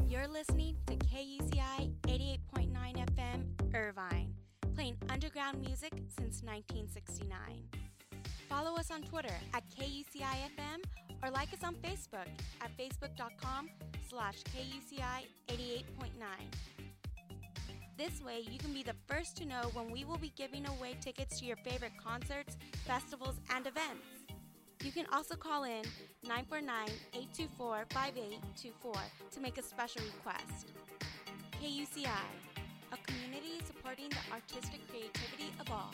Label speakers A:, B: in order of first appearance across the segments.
A: You're listening to KUCI 88.9 FM, Irvine, playing underground music since 1969. Follow us on Twitter at KUCI-FM or like us on Facebook at facebook.com/KUCI88.9. This way, you can be the first to know when we will be giving away tickets to your favorite concerts, festivals, and events. You can also call in 949-824-5824 to make a special request. KUCI, a community supporting the artistic creativity of all.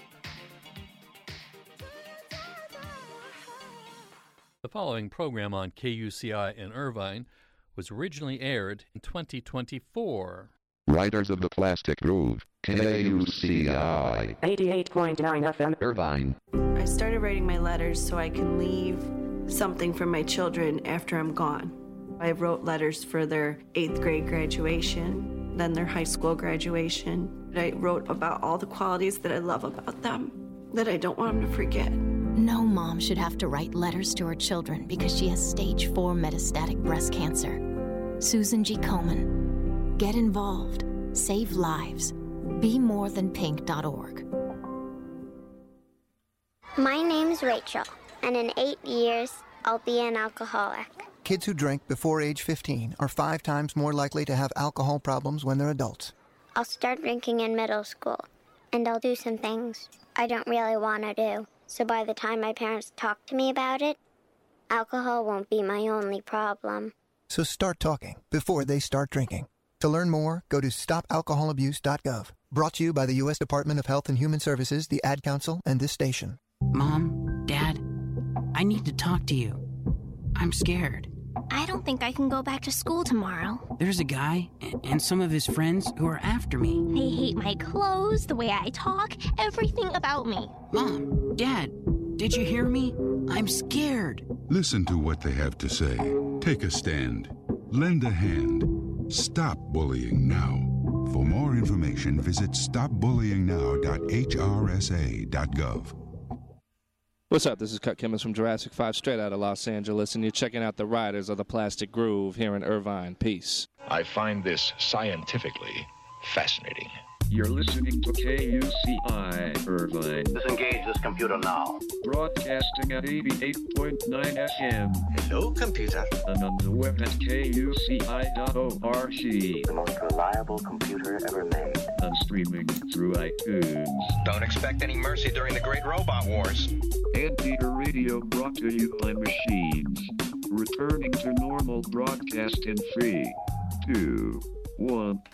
B: The following program on KUCI in Irvine was originally aired in 2024.
C: Riders of the Plastic Groove, KUCI
D: 88.9 FM,
C: Irvine.
E: I started writing my letters so I can leave something for my children after I'm gone. I wrote letters for their 8th grade graduation, then their high school graduation. I wrote about all the qualities that I love about them, that I don't want them to forget.
F: No mom should have to write letters to her children because she has stage 4 metastatic breast cancer. Susan G. Komen. Get involved. Save lives. BeMoreThanPink.org.
G: My name's Rachel, and in 8 years, I'll be an alcoholic.
H: Kids who drink before age 15 are 5 times more likely to have alcohol problems when they're adults.
G: I'll start drinking in middle school, and I'll do some things I don't really want to do. So by the time my parents talk to me about it, alcohol won't be my only problem.
H: So start talking before they start drinking. To learn more, go to stopalcoholabuse.gov. Brought to you by the U.S. Department of Health and Human Services, the Ad Council, and this station.
I: Mom, Dad, I need to talk to you. I'm scared.
J: I don't think I can go back to school tomorrow.
I: There's a guy and some of his friends who are after me.
J: They hate my clothes, the way I talk, everything about me.
I: Mom, Dad, did you hear me? I'm scared.
K: Listen to what they have to say. Take a stand. Lend a hand. Stop bullying now. For more information, visit stopbullyingnow.hrsa.gov.
L: What's up? This is Cut Kimmons from Jurassic 5, straight out of Los Angeles, and you're checking out the Riders of the Plastic Groove here in Irvine. Peace.
M: I find this scientifically fascinating.
N: You're listening to KUCI Irvine.
O: Disengage this computer now.
N: Broadcasting at 88.9 FM.
O: Hello, computer.
N: And on the web at KUCI.org.
O: The most reliable computer ever made.
N: And streaming through iTunes.
M: Don't expect any mercy during the Great Robot Wars.
N: Anteater Radio brought to you by machines. Returning to normal broadcast in 3, 2, 1.